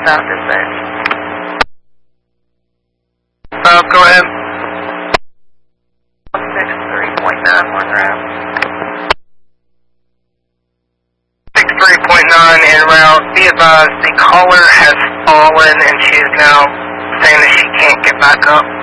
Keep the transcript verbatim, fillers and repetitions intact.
south dispatch. Uh, go ahead. six three point nine one route. six three point nine en route. Be advised, the caller has fallen and she is now saying that she can't get back up.